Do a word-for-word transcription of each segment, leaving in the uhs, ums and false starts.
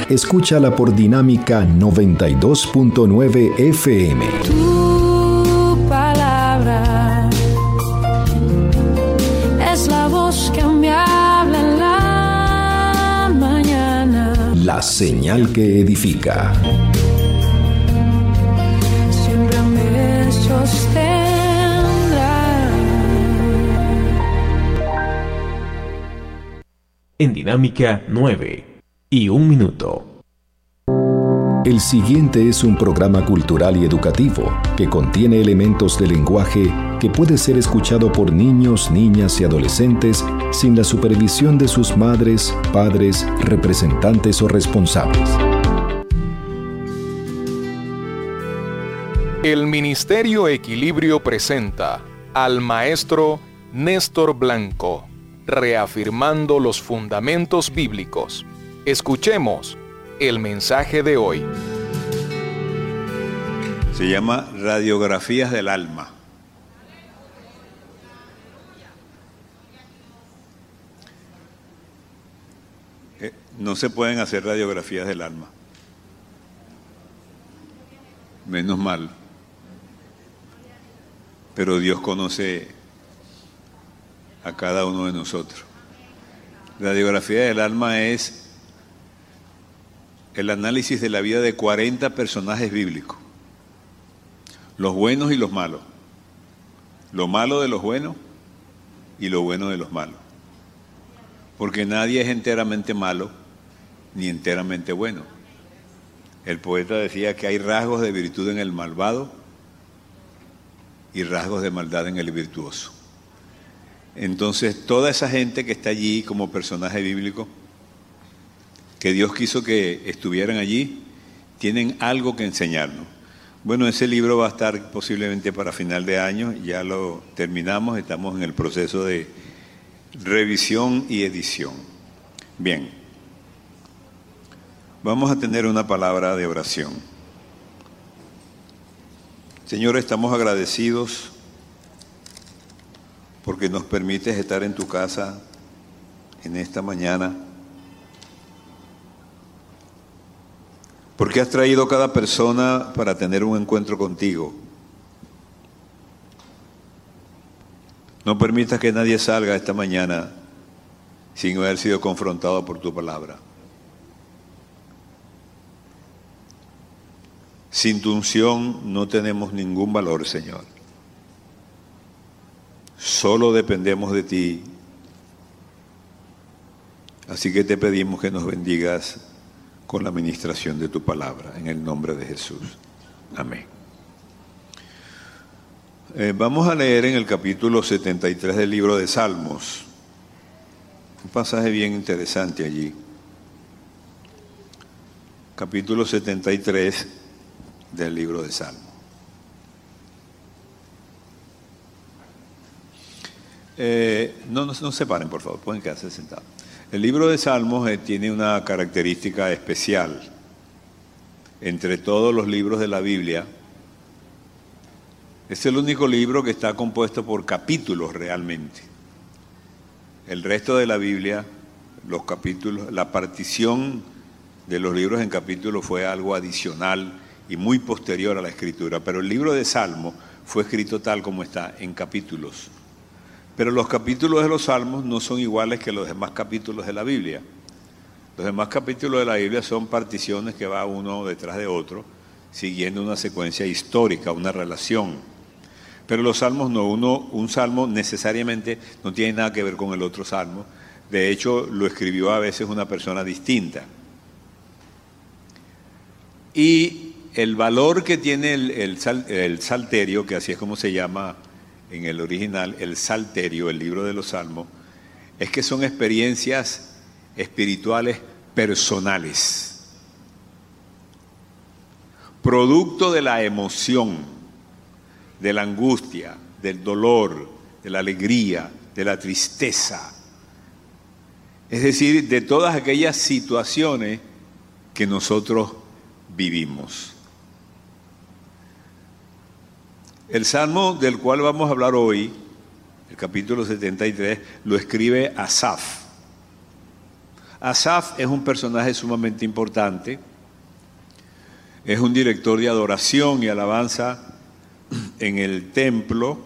escúchala por Dinámica noventa y dos punto nueve F M. Tu palabra es la voz que me habla en la mañana. La señal que edifica. Siempre me sostendrá. En Dinámica nueve y un minuto. El siguiente es un programa cultural y educativo que contiene elementos de lenguaje que puede ser escuchado por niños, niñas y adolescentes sin la supervisión de sus madres, padres, representantes o responsables. El Ministerio Equilibrio presenta al maestro Néstor Blanco, reafirmando los fundamentos bíblicos. Escuchemos el mensaje de hoy. Se llama Radiografías del Alma. Eh, no se pueden hacer radiografías del alma. Menos mal. Pero Dios conoce a cada uno de nosotros. Radiografía del alma es el análisis de la vida de cuarenta personajes bíblicos, los buenos y los malos, lo malo de los buenos y lo bueno de los malos, porque nadie es enteramente malo ni enteramente bueno. El poeta decía que hay rasgos de virtud en el malvado y rasgos de maldad en el virtuoso. Entonces, toda esa gente que está allí como personaje bíblico, que Dios quiso que estuvieran allí, tienen algo que enseñarnos. Bueno, ese libro va a estar posiblemente para final de año, ya lo terminamos, estamos en el proceso de revisión y edición. Bien, vamos a tener una palabra de oración. Señor, estamos agradecidos porque nos permites estar en tu casa en esta mañana, porque has traído cada persona para tener un encuentro contigo. No permitas que nadie salga esta mañana sin haber sido confrontado por tu palabra. Sin tu unción no tenemos ningún valor, Señor. Solo dependemos de ti. Así que te pedimos que nos bendigas con la administración de tu palabra, en el nombre de Jesús. Amén. Eh, vamos a leer en el capítulo setenta y tres del libro de Salmos. Un pasaje bien interesante allí. Capítulo setenta y tres del libro de Salmos. Eh, no, no, no se paren, por favor, pueden quedarse sentados. El libro de Salmos eh, tiene una característica especial. Entre todos los libros de la Biblia, es el único libro que está compuesto por capítulos realmente. El resto de la Biblia, los capítulos, la partición de los libros en capítulos fue algo adicional y muy posterior a la escritura. Pero el libro de Salmos fue escrito tal como está, en capítulos. Pero los capítulos de los Salmos no son iguales que los demás capítulos de la Biblia. Los demás capítulos de la Biblia son particiones que va uno detrás de otro, siguiendo una secuencia histórica, una relación. Pero los Salmos no, uno, un salmo necesariamente no tiene nada que ver con el otro salmo. De hecho, lo escribió a veces una persona distinta. Y el valor que tiene el, el, sal, el salterio, que así es como se llama en el original, el Salterio, el libro de los Salmos, es que son experiencias espirituales personales, producto de la emoción, de la angustia, del dolor, de la alegría, de la tristeza, es decir, de todas aquellas situaciones que nosotros vivimos. El salmo del cual vamos a hablar hoy, el capítulo setenta y tres, lo escribe Asaf. Asaf es un personaje sumamente importante. Es un director de adoración y alabanza en el templo.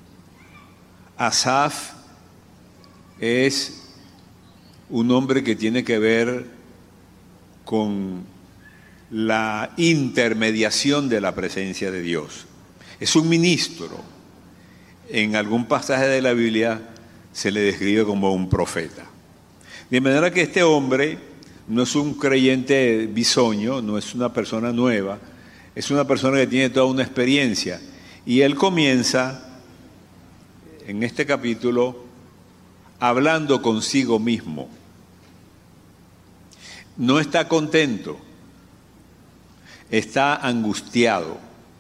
Asaf es un hombre que tiene que ver con la intermediación de la presencia de Dios. Es un ministro. En algún pasaje de la Biblia se le describe como un profeta. De manera que este hombre no es un creyente bisoño, no es una persona nueva, es una persona que tiene toda una experiencia. Y él comienza en este capítulo hablando consigo mismo. No está contento, está angustiado,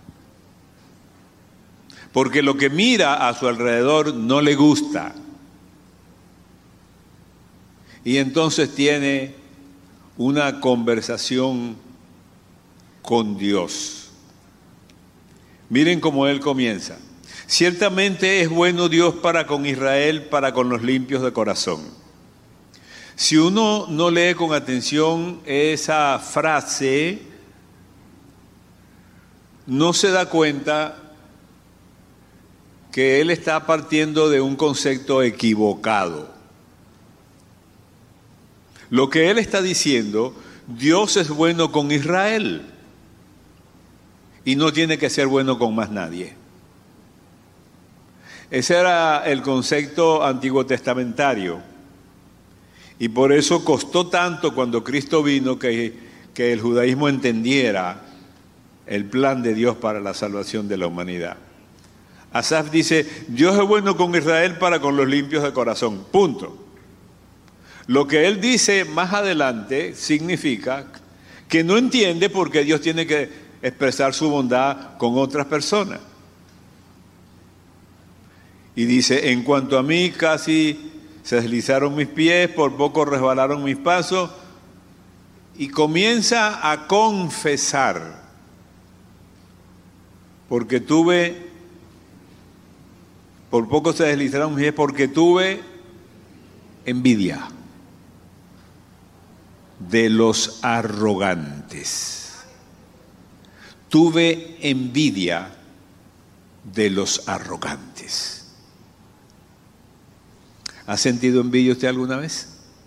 porque lo que mira a su alrededor no le gusta. Y entonces tiene una conversación con Dios. Miren cómo él comienza. Ciertamente es bueno Dios para con Israel, para con los limpios de corazón. Si uno no lee con atención esa frase, no se da cuenta que él está partiendo de un concepto equivocado. Lo que él está diciendo, Dios es bueno con Israel y no tiene que ser bueno con más nadie. Ese era el concepto antiguo testamentario. Y por eso costó tanto cuando Cristo vino que, que el judaísmo entendiera el plan de Dios para la salvación de la humanidad. Asaf dice, Dios es bueno con Israel para con los limpios de corazón. Punto. Lo que él dice más adelante significa que no entiende por qué Dios tiene que expresar su bondad con otras personas. Y dice, en cuanto a mí casi se deslizaron mis pies, por poco resbalaron mis pasos, y comienza a confesar, porque tuve, por poco se deslizaron mis pies, porque tuve envidia de los arrogantes. Tuve envidia de los arrogantes. ¿Ha sentido envidia usted alguna vez?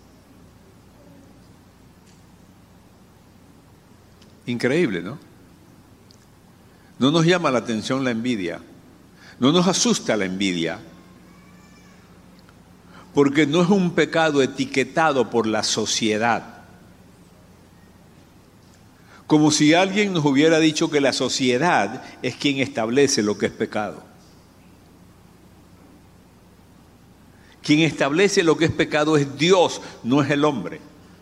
Increíble, ¿no? No nos llama la atención la envidia, no nos asusta la envidia, porque no es un pecado etiquetado por la sociedad. Como si alguien nos hubiera dicho que la sociedad es quien establece lo que es pecado. Quien establece lo que es pecado es Dios, no es el hombre.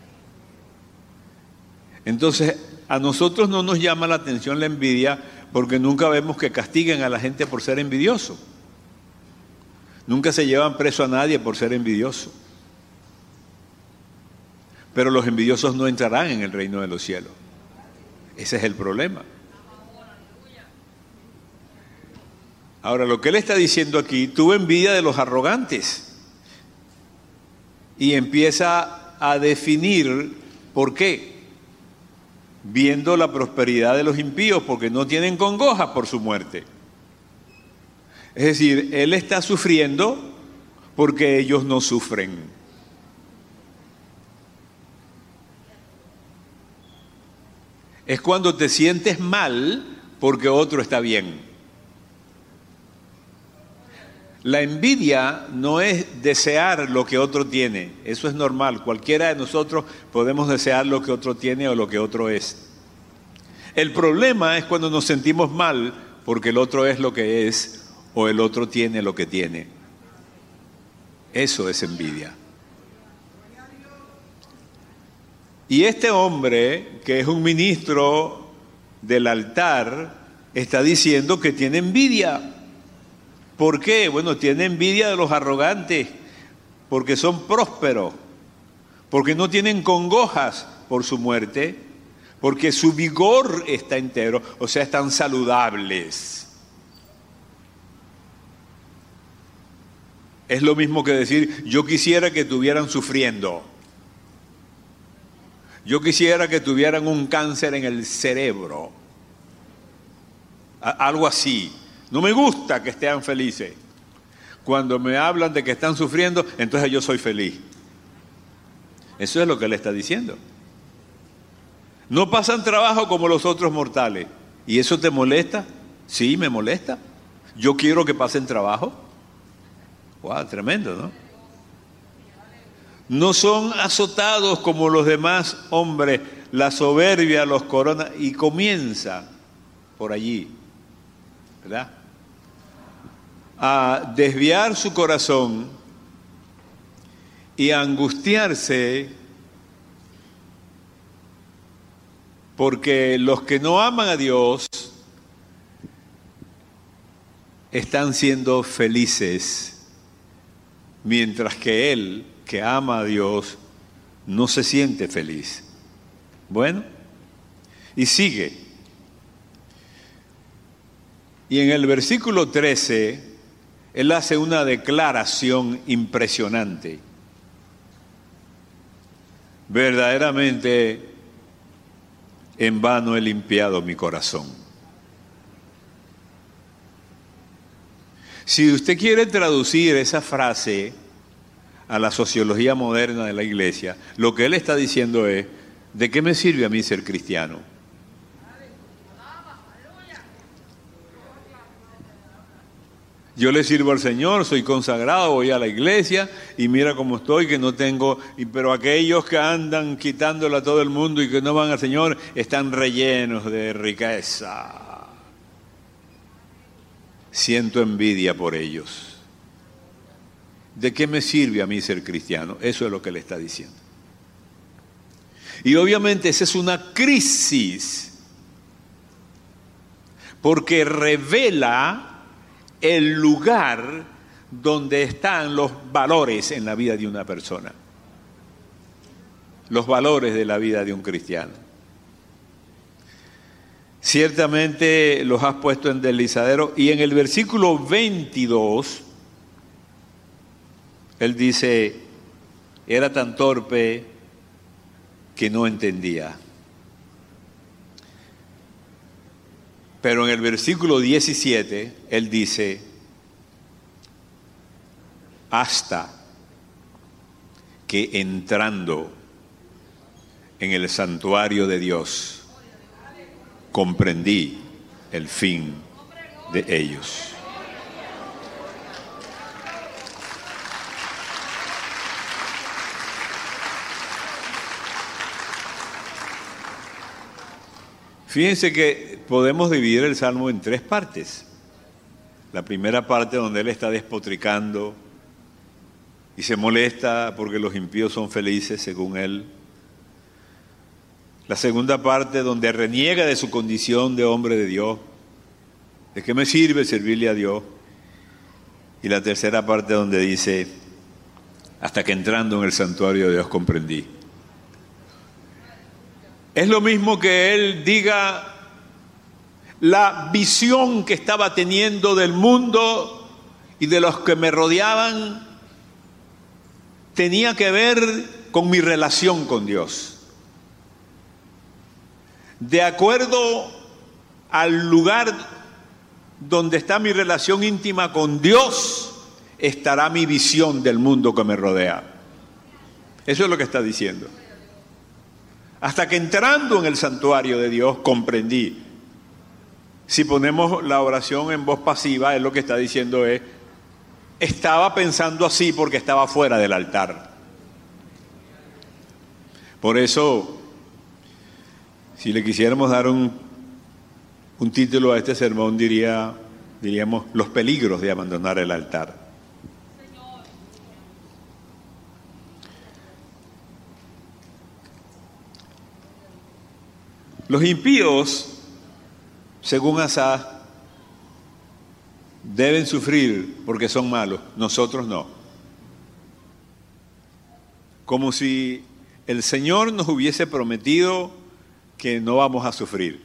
Entonces, a nosotros no nos llama la atención la envidia porque nunca vemos que castiguen a la gente por ser envidioso. Nunca se llevan preso a nadie por ser envidioso. Pero los envidiosos no entrarán en el reino de los cielos. Ese es el problema. Ahora, lo que él está diciendo aquí, tuve envidia de los arrogantes. Y empieza a definir por qué. Viendo la prosperidad de los impíos, porque no tienen congoja por su muerte. Es decir, él está sufriendo porque ellos no sufren. Es cuando te sientes mal porque otro está bien. La envidia no es desear lo que otro tiene, eso es normal. Cualquiera de nosotros podemos desear lo que otro tiene o lo que otro es. El problema es cuando nos sentimos mal porque el otro es lo que es o el otro tiene lo que tiene. Eso es envidia. Y este hombre, que es un ministro del altar, está diciendo que tiene envidia. ¿Por qué? Bueno, tiene envidia de los arrogantes, porque son prósperos, porque no tienen congojas por su muerte, porque su vigor está entero, o sea, están saludables. Es lo mismo que decir, yo quisiera que estuvieran sufriendo. Yo quisiera que tuvieran un cáncer en el cerebro. A- algo así. No me gusta que estén felices. Cuando me hablan de que están sufriendo, entonces yo soy feliz. Eso es lo que él está diciendo. No pasan trabajo como los otros mortales. ¿Y eso te molesta? Sí, me molesta. Yo quiero que pasen trabajo. Wow, tremendo, ¿no? No son azotados como los demás hombres. La soberbia los corona y comienza por allí, ¿verdad? A desviar su corazón y a angustiarse porque los que no aman a Dios están siendo felices, mientras que él, que ama a Dios, no se siente feliz. Bueno, y sigue. Y en el versículo trece, él hace una declaración impresionante. Verdaderamente, en vano he limpiado mi corazón. Si usted quiere traducir esa frase a la sociología moderna de la iglesia, lo que él está diciendo es, ¿de qué me sirve a mí ser cristiano? Yo le sirvo al Señor, soy consagrado, voy a la iglesia y mira cómo estoy, que no tengo... Pero aquellos que andan quitándole a todo el mundo y que no van al Señor, están rellenos de riqueza. Siento envidia por ellos. ¿De qué me sirve a mí ser cristiano? Eso es lo que le está diciendo. Y obviamente esa es una crisis, porque revela el lugar donde están los valores en la vida de una persona. Los valores de la vida de un cristiano. Ciertamente los has puesto en deslizadero. Y en el versículo veintidós, él dice, era tan torpe que no entendía. Pero en el versículo diecisiete, él dice, hasta que entrando en el santuario de Dios, comprendí el fin de ellos. Fíjense que podemos dividir el Salmo en tres partes. La primera parte donde él está despotricando y se molesta porque los impíos son felices, según él. La segunda parte donde reniega de su condición de hombre de Dios. ¿De qué me sirve servirle a Dios? Y la tercera parte donde dice, hasta que entrando en el santuario de Dios comprendí. Es lo mismo que él diga la visión que estaba teniendo del mundo y de los que me rodeaban tenía que ver con mi relación con Dios. De acuerdo al lugar donde está mi relación íntima con Dios, estará mi visión del mundo que me rodea. Eso es lo que está diciendo. Hasta que entrando en el santuario de Dios comprendí. Si ponemos la oración en voz pasiva, es lo que está diciendo es, estaba pensando así porque estaba fuera del altar. Por eso, si le quisiéramos dar un, un título a este sermón, diría, diríamos, los peligros de abandonar el altar. Los impíos, según Asaf, deben sufrir porque son malos, nosotros no. Como si el Señor nos hubiese prometido que no vamos a sufrir.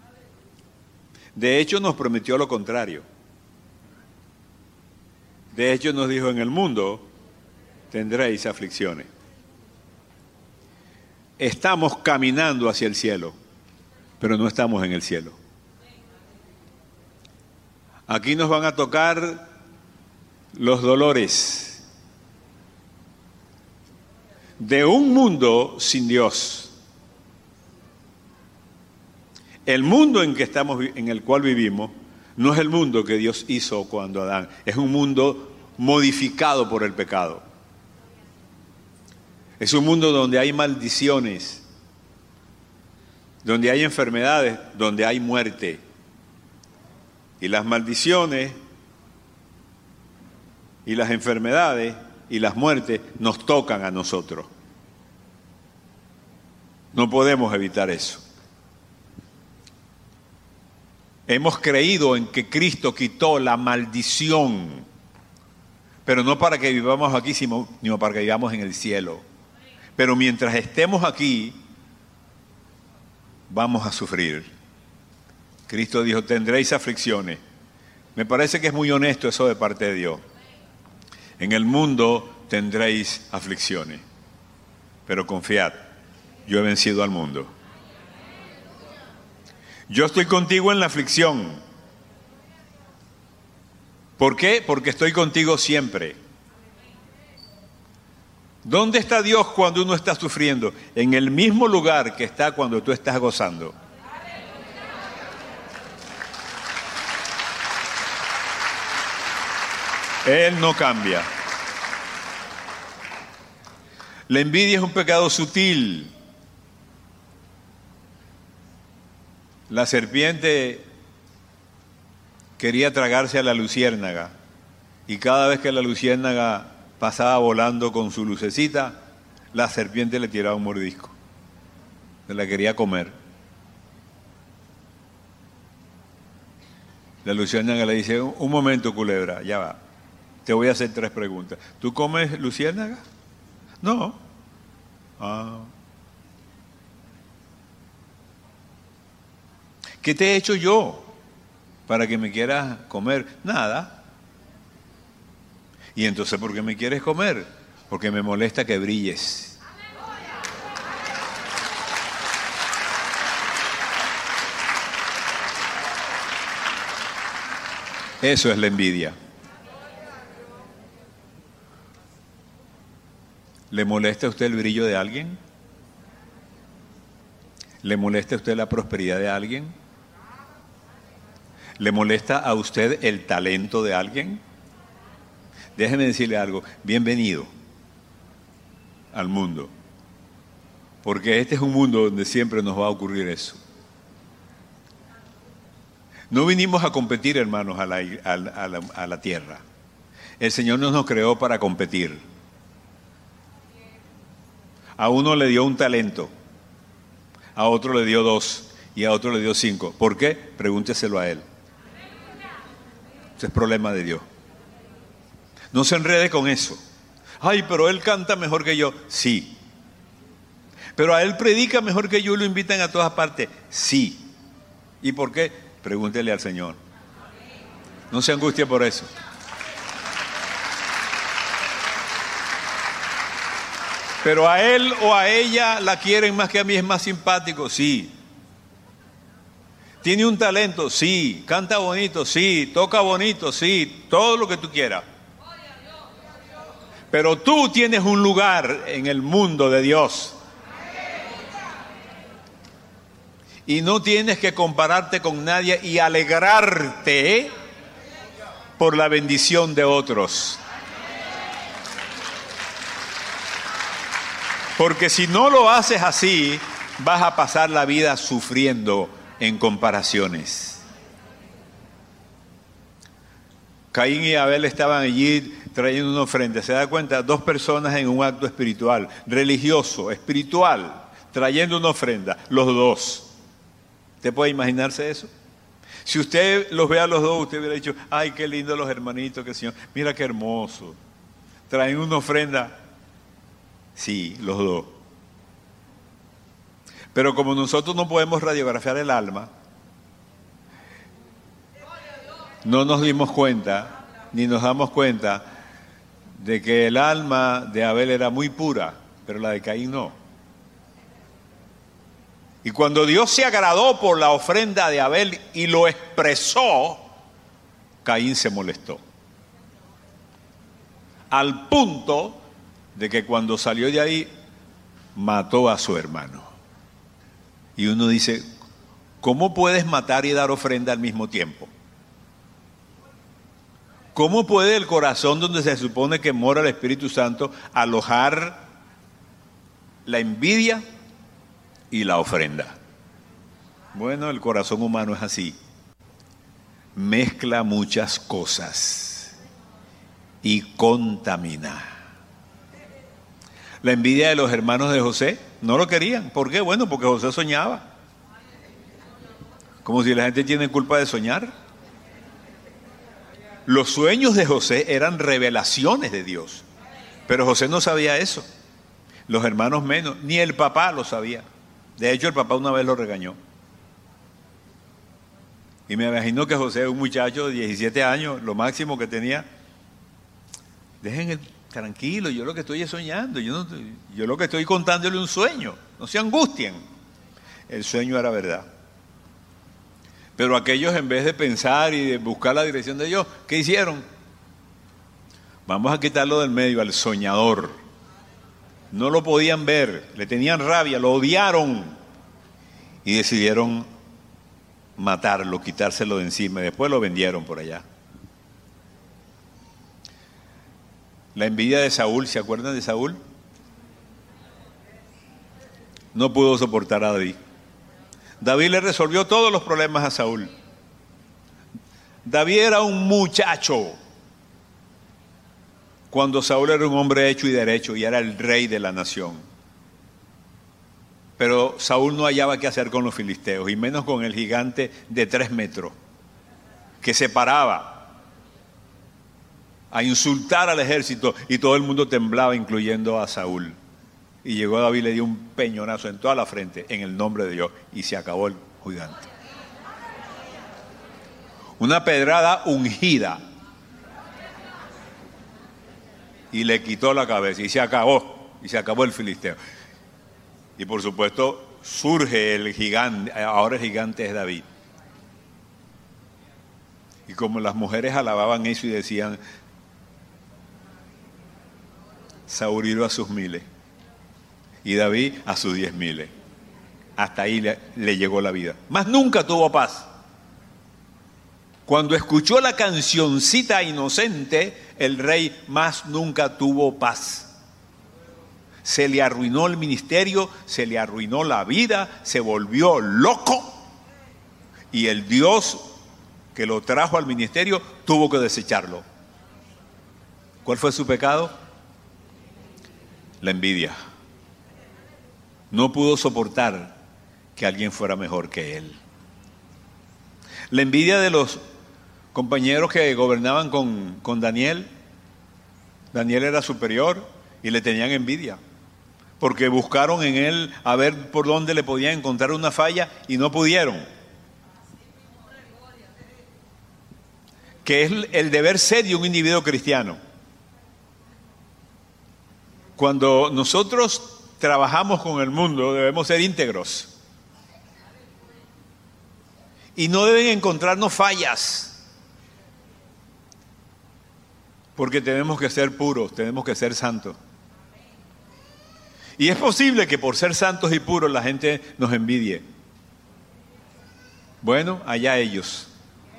De hecho, nos prometió lo contrario. De hecho, nos dijo, en el mundo tendréis aflicciones. estamos caminando hacia el cielo, pero no estamos en el cielo. Aquí nos van a tocar los dolores de un mundo sin Dios. El mundo en que estamos, en el cual vivimos, no es el mundo que Dios hizo cuando Adán, es un mundo modificado por el pecado. Es un mundo donde hay maldiciones, donde hay enfermedades, donde hay muerte. Y las maldiciones y las enfermedades y las muertes nos tocan a nosotros. No podemos evitar eso. Hemos creído en que Cristo quitó la maldición, pero no para que vivamos aquí, sino para que vivamos en el cielo. Pero mientras estemos aquí, vamos a sufrir. Cristo dijo, tendréis aflicciones. Me parece que es muy honesto eso de parte de Dios. En el mundo tendréis aflicciones, pero confiad, yo he vencido al mundo. Yo estoy contigo en la aflicción. ¿Por qué? Porque estoy contigo siempre. ¿Dónde está Dios cuando uno está sufriendo? En el mismo lugar que está cuando tú estás gozando. Él no cambia. La envidia es un pecado sutil. La serpiente quería tragarse a la luciérnaga y cada vez que la luciérnaga pasaba volando con su lucecita, la serpiente le tiraba un mordisco. Se la quería comer. La luciérnaga le dice, un momento, culebra, ya va. Te voy a hacer tres preguntas. ¿Tú comes luciérnaga? No. Ah. ¿Qué te he hecho yo para que me quieras comer? Nada. ¿Y entonces por qué me quieres comer? Porque me molesta que brilles. Eso es la envidia. ¿Le molesta a usted el brillo de alguien? ¿Le molesta a usted la prosperidad de alguien? ¿Le molesta a usted el talento de alguien? Déjeme decirle algo, bienvenido al mundo, porque este es un mundo donde siempre nos va a ocurrir eso. No vinimos a competir, hermanos, a la, a la, a la, a la tierra. El Señor no nos creó para competir. A uno le dio un talento, a otro le dio dos y a otro le dio cinco. ¿Por qué? Pregúnteselo a él. Ese es problema de Dios. No se enrede con eso. Ay, pero él canta mejor que yo. Sí. Pero a él predica mejor que yo y lo invitan a todas partes. Sí. ¿Y por qué? Pregúntele al Señor. No se angustie por eso. Pero a él o a ella la quieren más que a mí, es más simpático. Sí. ¿Tiene un talento? Sí. ¿Canta bonito? Sí. ¿Toca bonito? Sí. Todo lo que tú quieras. Pero tú tienes un lugar en el mundo de Dios. Y no tienes que compararte con nadie y alegrarte por la bendición de otros. Porque si no lo haces así, vas a pasar la vida sufriendo en comparaciones. Caín y Abel estaban allí trayendo una ofrenda. ¿Se da cuenta? Dos personas en un acto espiritual, religioso, espiritual, trayendo una ofrenda, los dos. ¿Usted puede imaginarse eso? Si usted los ve a los dos, usted hubiera dicho, ay, qué lindo los hermanitos, que Señor, mira qué hermoso. Traen una ofrenda. Sí, los dos. Pero como nosotros no podemos radiografiar el alma, no nos dimos cuenta, ni nos damos cuenta de que el alma de Abel era muy pura, pero la de Caín no. Y cuando Dios se agradó por la ofrenda de Abel y lo expresó, Caín se molestó. Al punto de que cuando salió de ahí, mató a su hermano. Y uno dice, ¿cómo puedes matar y dar ofrenda al mismo tiempo? ¿Cómo puede el corazón donde se supone que mora el Espíritu Santo alojar la envidia y la ofrenda? Bueno, el corazón humano es así. Mezcla muchas cosas y contamina. La envidia de los hermanos de José no lo querían. ¿Por qué? Bueno, porque José soñaba. Como si la gente tiene culpa de soñar. Los sueños de José eran revelaciones de Dios, pero José no sabía eso. Los hermanos menos, ni el papá lo sabía. De hecho, el papá una vez lo regañó. Y me imagino que José, un muchacho de diecisiete años, lo máximo que tenía, dejen el, tranquilo, yo lo que estoy es soñando, yo, no, yo lo que estoy contándole un sueño, no se angustien. El sueño era verdad. Pero aquellos, en vez de pensar y de buscar la dirección de Dios, ¿qué hicieron? Vamos a quitarlo del medio al soñador. No lo podían ver, le tenían rabia, lo odiaron y decidieron matarlo, quitárselo de encima. Y después lo vendieron por allá. La envidia de Saúl, ¿se acuerdan de Saúl? No pudo soportar a David. David le resolvió todos los problemas a Saúl. David era un muchacho cuando Saúl era un hombre hecho y derecho y era el rey de la nación. Pero Saúl no hallaba qué hacer con los filisteos, y menos con el gigante de tres metros, que se paraba a insultar al ejército y todo el mundo temblaba, incluyendo a Saúl. Y llegó David y le dio un peñonazo en toda la frente, en el nombre de Dios, y se acabó el gigante. Una pedrada ungida. Y le quitó la cabeza, y se acabó, y se acabó el filisteo. Y por supuesto, surge el gigante, ahora el gigante es David. Y como las mujeres alababan eso y decían, Saúl hirió a sus miles y David a sus diez miles. Hasta ahí le, le llegó la vida. Mas nunca tuvo paz. Cuando escuchó la cancioncita inocente, el rey más nunca tuvo paz. Se le arruinó el ministerio, se le arruinó la vida, se volvió loco, y el Dios que lo trajo al ministerio tuvo que desecharlo. ¿Cuál fue su pecado? La envidia. No pudo soportar que alguien fuera mejor que él. La envidia de los compañeros que gobernaban con, con Daniel. Daniel era superior y le tenían envidia, porque buscaron en él a ver por dónde le podían encontrar una falla y no pudieron. Que es el deber ser de un individuo cristiano. Cuando nosotros trabajamos con el mundo, debemos ser íntegros. Y no deben encontrarnos fallas. Porque tenemos que ser puros, tenemos que ser santos. Y es posible que por ser santos y puros la gente nos envidie. Bueno, allá ellos.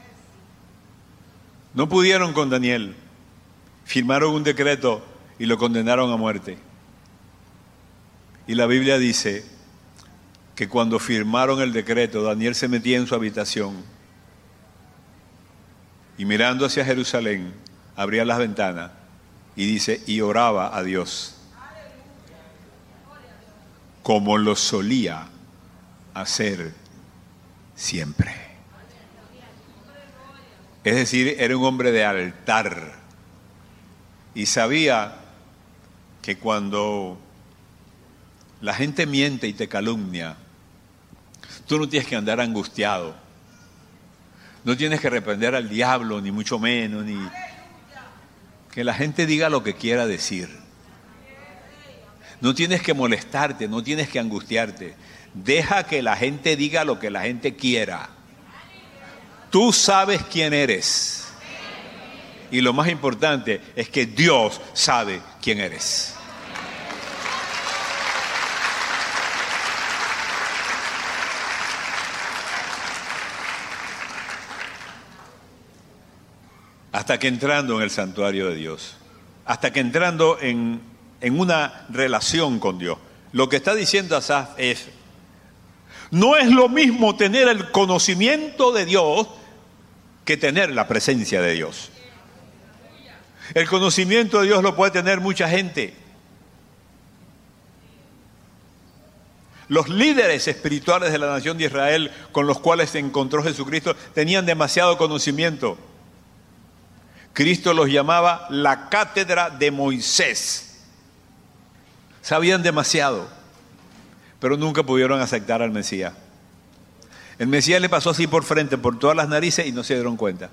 No pudieron con Daniel. Firmaron un decreto y lo condenaron a muerte. Y la Biblia dice que cuando firmaron el decreto, Daniel se metía en su habitación y mirando hacia Jerusalén, abría las ventanas y dice, y oraba a Dios, como lo solía hacer siempre. Es decir, era un hombre de altar y sabía que cuando la gente miente y te calumnia, tú no tienes que andar angustiado, no tienes que reprender al diablo, ni mucho menos, ni que la gente diga lo que quiera decir. No tienes que molestarte, no tienes que angustiarte. Deja que la gente diga lo que la gente quiera. Tú sabes quién eres. Y lo más importante es que Dios sabe quién eres. Hasta que entrando en el santuario de Dios, hasta que entrando en, en una relación con Dios, lo que está diciendo Asaf es, no es lo mismo tener el conocimiento de Dios que tener la presencia de Dios. El conocimiento de Dios lo puede tener mucha gente. Los líderes espirituales de la nación de Israel con los cuales se encontró Jesucristo tenían demasiado conocimiento. Cristo los llamaba la cátedra de Moisés. Sabían demasiado, pero nunca pudieron aceptar al Mesías. El Mesías le pasó así por frente, por todas las narices y no se dieron cuenta.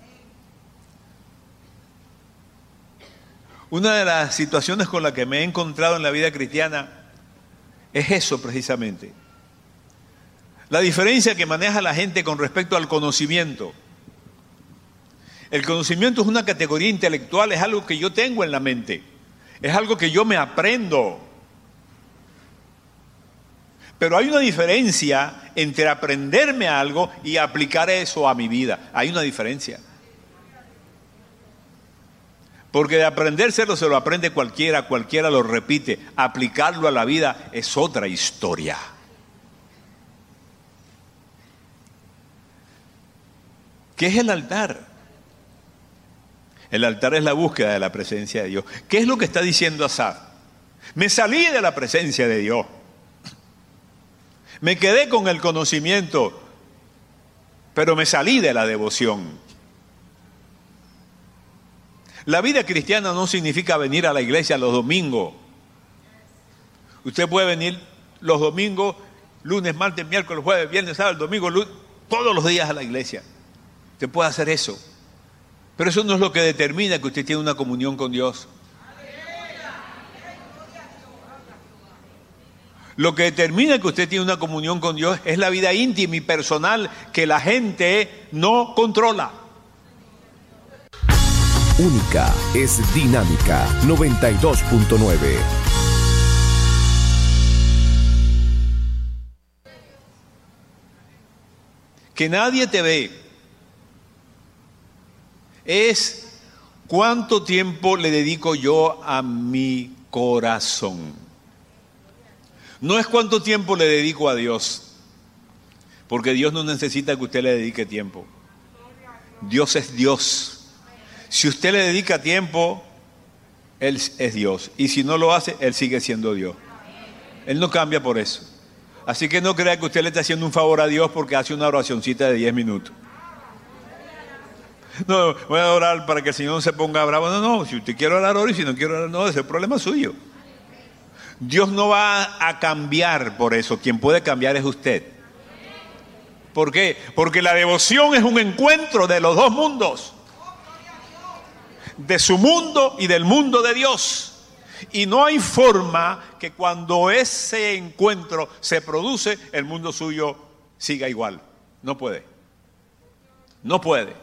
Una de las situaciones con las que me he encontrado en la vida cristiana es eso precisamente. La diferencia que maneja la gente con respecto al conocimiento. El conocimiento es una categoría intelectual, es algo que yo tengo en la mente, es algo que yo me aprendo. Pero hay una diferencia entre aprenderme algo y aplicar eso a mi vida. Hay una diferencia. Porque de aprendérselo se lo aprende cualquiera, cualquiera lo repite. Aplicarlo a la vida es otra historia. ¿Qué es el altar? El altar es la búsqueda de la presencia de Dios. ¿Qué es lo que está diciendo Asaf? Me salí de la presencia de Dios. Me quedé con el conocimiento, pero me salí de la devoción. La vida cristiana no significa venir a la iglesia los domingos. Usted puede venir los domingos, lunes, martes, miércoles, jueves, viernes, sábado, domingo, lunes, todos los días a la iglesia. Usted puede hacer eso. Pero eso no es lo que determina que usted tiene una comunión con Dios. Lo que determina que usted tiene una comunión con Dios es la vida íntima y personal que la gente no controla. Única es dinámica noventa y dos punto nueve. Que nadie te ve. Es cuánto tiempo le dedico yo a mi corazón. No es cuánto tiempo le dedico a Dios, porque Dios no necesita que usted le dedique tiempo. Dios es Dios. Si usted le dedica tiempo, Él es Dios. Y si no lo hace, Él sigue siendo Dios. Él no cambia por eso. Así que no crea que usted le está haciendo un favor a Dios porque hace una oracioncita de diez minutos. No, voy a orar para que el Señor no se ponga bravo. No, no, si usted quiere orar, ore, y si no quiere orar, no, ese es el problema suyo. Dios no va a cambiar por eso. Quien puede cambiar es usted. ¿Por qué? Porque la devoción es un encuentro de los dos mundos. De su mundo y del mundo de Dios. Y no hay forma que cuando ese encuentro se produce, el mundo suyo siga igual. No puede. No puede.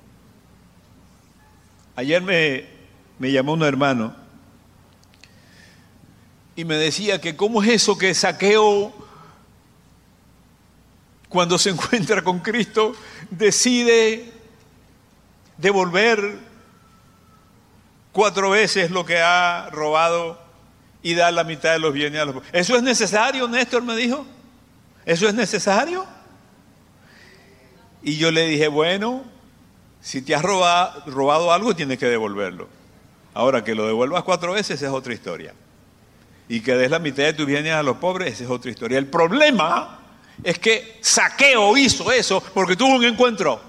Ayer me, me llamó un hermano y me decía que cómo es eso que Zaqueo, cuando se encuentra con Cristo, decide devolver cuatro veces lo que ha robado y dar la mitad de los bienes a los pobres. ¿Eso es necesario, Néstor? Me dijo. ¿Eso es necesario? Y yo le dije, bueno, si te has robado, robado algo, tienes que devolverlo. Ahora, que lo devuelvas cuatro veces es otra historia. Y que des la mitad de tus bienes a los pobres, esa es otra historia. El problema es que Zaqueo hizo eso porque tuvo un encuentro.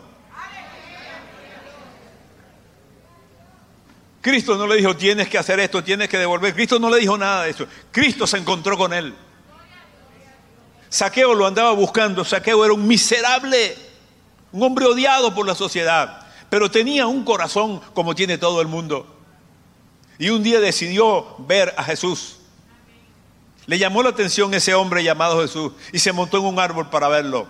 Cristo no le dijo, tienes que hacer esto, tienes que devolver. Cristo no le dijo nada de eso. Cristo se encontró con él. Zaqueo lo andaba buscando. Zaqueo era un miserable, un hombre odiado por la sociedad, pero tenía un corazón como tiene todo el mundo. Y un día decidió ver a Jesús. Le llamó la atención ese hombre llamado Jesús y se montó en un árbol para verlo.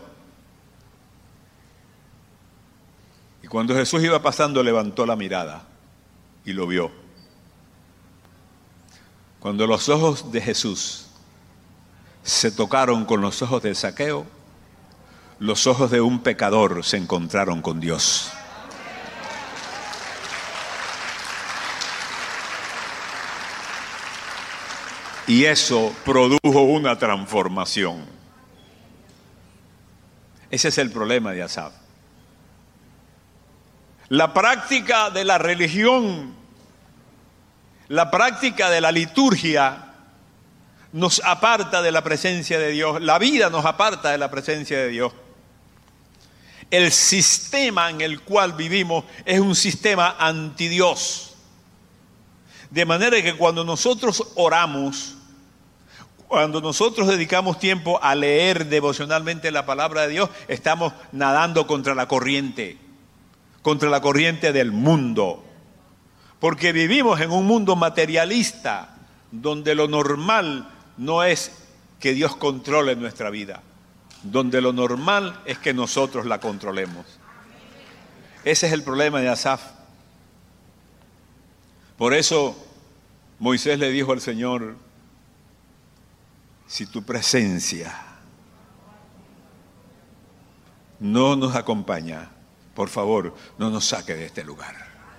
Y cuando Jesús iba pasando, levantó la mirada y lo vio. Cuando los ojos de Jesús se tocaron con los ojos de Zaqueo, los ojos de un pecador se encontraron con Dios. Y eso produjo una transformación. Ese es el problema de Asaf. La práctica de la religión, la práctica de la liturgia nos aparta de la presencia de Dios. La vida nos aparta de la presencia de Dios. El sistema en el cual vivimos es un sistema anti-Dios. De manera que cuando nosotros oramos, cuando nosotros dedicamos tiempo a leer devocionalmente la palabra de Dios, estamos nadando contra la corriente, contra la corriente del mundo. Porque vivimos en un mundo materialista, donde lo normal no es que Dios controle nuestra vida, donde lo normal es que nosotros la controlemos. Ese es el problema de Asaf. Por eso Moisés le dijo al Señor: si tu presencia no nos acompaña, por favor, no nos saque de este lugar.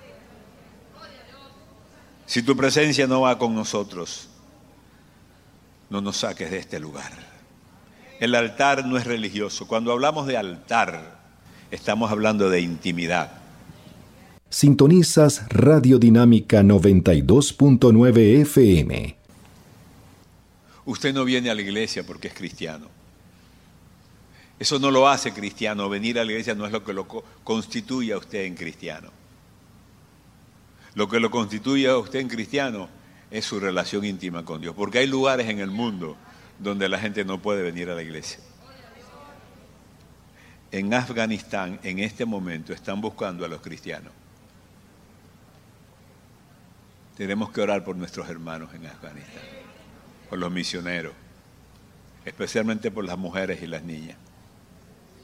Si tu presencia no va con nosotros, no nos saques de este lugar. El altar no es religioso. Cuando hablamos de altar, estamos hablando de intimidad. Sintonizas Radio Dinámica noventa y dos punto nueve F M. Usted no viene a la iglesia porque es cristiano. Eso no lo hace cristiano. Venir a la iglesia no es lo que lo constituye a usted en cristiano. Lo que lo constituye a usted en cristiano es su relación íntima con Dios. Porque hay lugares en el mundo donde la gente no puede venir a la iglesia. En Afganistán, en este momento, están buscando a los cristianos. Tenemos que orar por nuestros hermanos en Afganistán, por los misioneros, especialmente por las mujeres y las niñas.